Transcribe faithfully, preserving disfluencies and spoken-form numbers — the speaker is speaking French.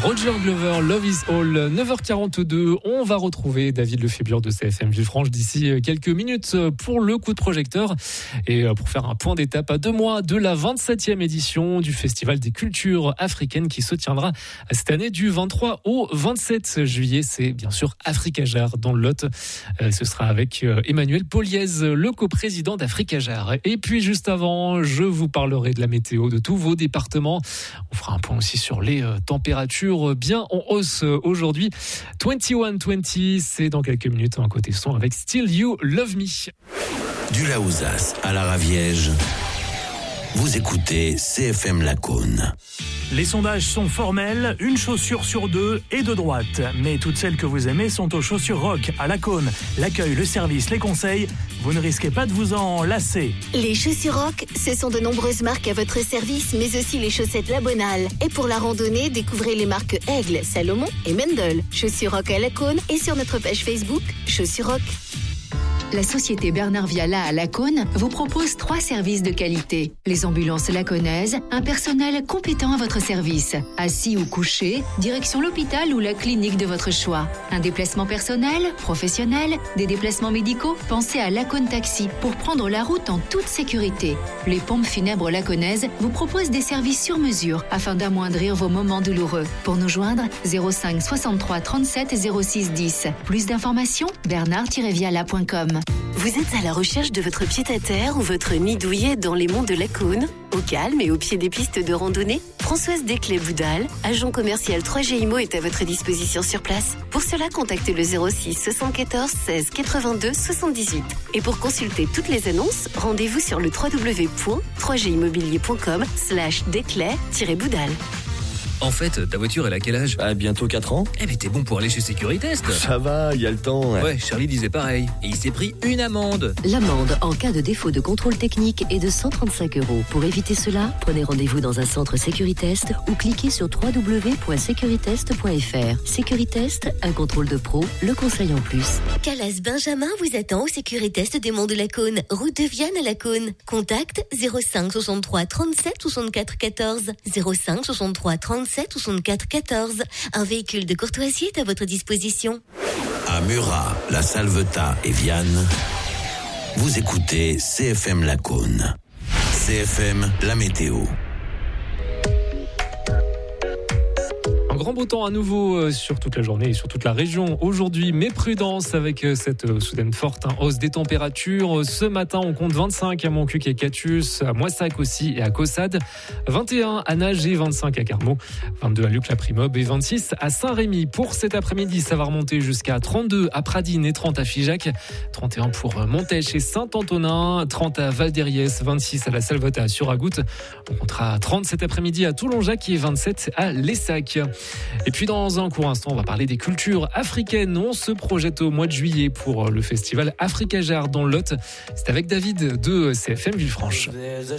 Roger Glover, Love is All, neuf heures quarante-deux. On va retrouver David Lefébure de C F M Villefranche d'ici quelques minutes pour le coup de projecteur et pour faire un point d'étape à deux mois de la vingt-septième édition du Festival des cultures africaines qui se tiendra cette année du vingt-trois au vingt-sept juillet. C'est bien sûr Africajar dans le Lot. Ce sera avec Emmanuel Poliez, le coprésident d'Africajar. Et puis juste avant, je vous parlerai de la météo de tous vos départements. On fera un point aussi sur les températures bien en hausse aujourd'hui. vingt et un vingt, c'est dans quelques minutes un côté son avec Still You Love Me. Du Laouzas à la Raviège, vous écoutez C F M Lacaune. Les sondages sont formels, une chaussure sur deux est de droite. Mais toutes celles que vous aimez sont aux chaussures rock à Lacaune. L'accueil, le service, les conseils, vous ne risquez pas de vous en lasser. Les chaussures rock, ce sont de nombreuses marques à votre service, mais aussi les chaussettes La Bonale. Et pour la randonnée, découvrez les marques Aigle, Salomon et Mendel. Chaussures rock à Lacaune et sur notre page Facebook, Chaussures rock. La société Bernard Viala à Lacaune vous propose trois services de qualité. Les ambulances lacaunaises, un personnel compétent à votre service. Assis ou couché, direction l'hôpital ou la clinique de votre choix. Un déplacement personnel, professionnel, des déplacements médicaux, pensez à Lacaune Taxi pour prendre la route en toute sécurité. Les pompes funèbres lacaunaises vous proposent des services sur mesure afin d'amoindrir vos moments douloureux. Pour nous joindre, zéro cinq soixante-trois trente-sept zéro six dix. Plus d'informations, bernard tiret viala point com. Vous êtes à la recherche de votre pied-à-terre ou votre nid douillet dans les monts de Lacaune, au calme et au pied des pistes de randonnée? Françoise Desclés-Boudal, agent commercial trois G I M O, est à votre disposition sur place. Pour cela, contactez le zéro six soixante-quatorze seize quatre-vingt-deux soixante-dix-huit. Et pour consulter toutes les annonces, rendez-vous sur le w w w point trois g immobilier point com slash desclés-boudal. En fait, ta voiture, elle a quel âge? Ah, bientôt quatre ans. Eh mais t'es bon pour aller chez Sécuritest. Ça va, il y a le temps. Ouais. ouais, Charlie disait pareil. Et il s'est pris une amende. L'amende en cas de défaut de contrôle technique est de cent trente-cinq euros. Pour éviter cela, prenez rendez-vous dans un centre Sécuritest ou cliquez sur w w w point sécuritest point f r. Sécuritest, un contrôle de pro, le conseil en plus. Calas Benjamin vous attend au Sécuritest des Monts de Lacaune, route de Vienne à Lacaune. Contact zéro cinq soixante-trois trente-sept soixante-quatre quatorze. zéro cinq soixante-trois trente-sept soixante-quatre quatorze. Un véhicule de courtoisie est à votre disposition. À Murat, La Salvetat et Vianne, vous écoutez C F M Lacaune. C F M, la météo. Un grand beau temps à nouveau sur toute la journée et sur toute la région aujourd'hui, mais prudence avec cette soudaine forte hausse des températures. Ce matin, on compte vingt-cinq à Montcuq et Catius, à Moissac aussi et à Caussade, vingt et un à Nages et vingt-cinq à Carmaux, vingt-deux à Luc-la-Primobe et vingt-six à Saint-Rémy. Pour cet après-midi, ça va remonter jusqu'à trente-deux à Pradines et trente à Figeac, trente et un pour Montèche et Saint-Antonin, trente à Val-d'Eriès, vingt-six à la Salvetat à Suragout. On comptera trente cet après-midi à Toulonjac et vingt-sept à Lessac. Et puis dans un court instant, on va parler des cultures africaines. On se projette au mois de juillet pour le festival Africajar dans le Lot. C'est avec David de C F M Villefranche.